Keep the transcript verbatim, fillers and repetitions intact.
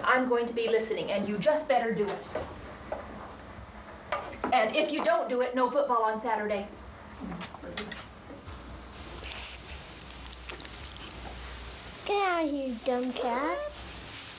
I'm going to be listening, and you just better do it. And if you don't do it, no football on Saturday. Get out of here, dumb cat.